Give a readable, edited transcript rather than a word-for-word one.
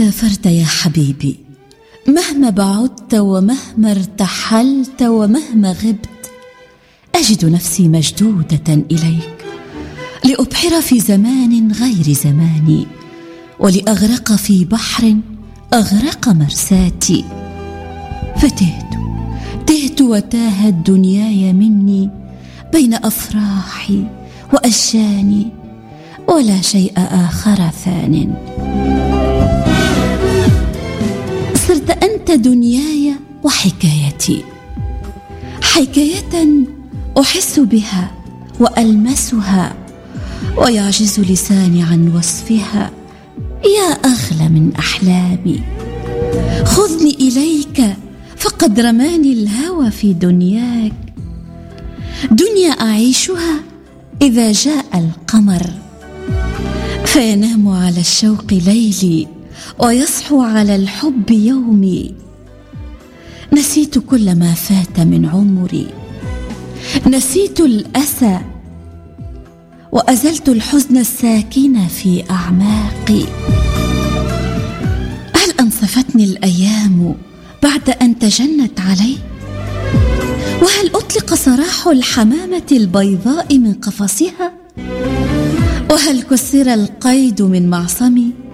سافرت يا حبيبي، مهما بعدت ومهما ارتحلت ومهما غبت، أجد نفسي مشدودة إليك لأبحر في زمان غير زماني، ولأغرق في بحر أغرق مرساتي. فتهت وتاهت دنياي مني بين أفراحي وأشجاني، ولا شيء آخر ثان. صرت أنت دنياي وحكايتي، حكاية أحس بها وألمسها، ويعجز لساني عن وصفها. يا أغلى من أحلامي، خذني إليك، فقد رماني الهوى في دنياك، دنيا أعيشها إذا جاء القمر، فينام على الشوق ليلي ويصحو على الحب يومي. نسيت كل ما فات من عمري، نسيت الأسى وأزلت الحزن الساكن في أعماقي. هل أنصفتني الأيام بعد أن تجنت علي؟ وهل أطلق سراح الحمامة البيضاء من قفصها؟ وهل كسر القيد من معصمي